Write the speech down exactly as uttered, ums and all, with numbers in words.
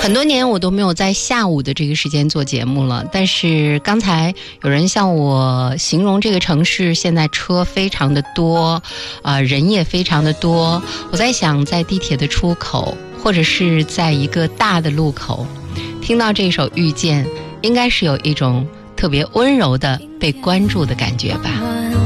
很多年我都没有在下午的这个时间做节目了，但是刚才有人向我形容这个城市现在车非常的多，啊、呃，人也非常的多。我在想，在地铁的出口，或者是在一个大的路口，听到这首《遇见》，应该是有一种特别温柔的被关注的感觉吧。